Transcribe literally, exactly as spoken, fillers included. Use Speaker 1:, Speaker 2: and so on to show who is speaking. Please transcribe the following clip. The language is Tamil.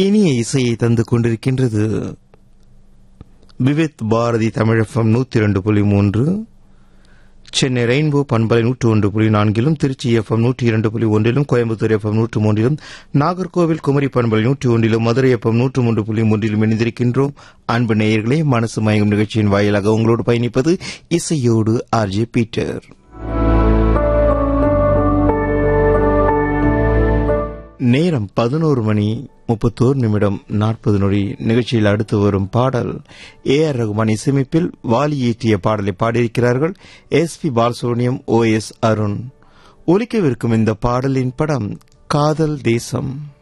Speaker 1: இனிய இசையை தந்து கொண்டிருக்கின்றது விவித் பாரதி தமிழகம் நூத்தி இரண்டு புள்ளி மூன்று, சென்னை ரெயின்போ பண்பலை நூற்று ஒன்று புள்ளி நான்கிலும், திருச்சி எஃப்எம் நூற்றி இரண்டு புள்ளி ஒன்றிலும், கோயம்புத்தூர் எஃப்எம் நூற்று மூன்றிலும், நாகர்கோவில் குமரி பண்பலை நூற்றி ஒன்றிலும், மதுரை எஃப்எம் நூற்று மூன்று புள்ளி மூன்றிலும் இணைந்திருக்கின்றோம். அன்பு நேயர்களே, மனசு மயங்கும் நிகழ்ச்சியின் வாயிலாக உங்களோடு பயணிப்பது இசையோடு ஆர்ஜே பீட்டர். நேரம் பதினோரு மணி முப்பத்தோரு நிமிடம் நாற்பது நொடி. நிகழ்ச்சியில் அடுத்து வரும் பாடல் ஏ ஆர் ரகுமான் இசையமைப்பில் வாலி இயற்றிய பாடலை பாடியிருக்கிறார்கள் எஸ் பி பாலசுப்ரமணியம், ஓ எஸ் அருண். ஒலிக்கவிருக்கும் இந்த பாடலின் படம் காதல் தேசம்.